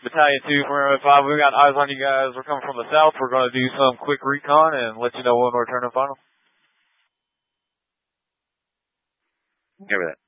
Battalion 2 from Airway 5. We got eyes on you guys. We're coming from the south. We're going to do some quick recon and let you know when we're turning final. Hear that.